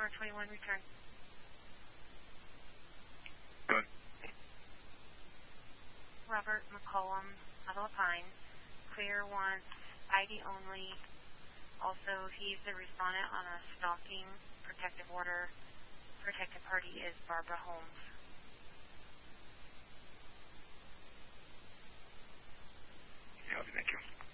North 21, return. Good. Robert McCollum, Pine. Clear wants ID only. Also, he's the respondent on a stalking protective order. Protected party is Barbara Holmes. Yeah, thank you.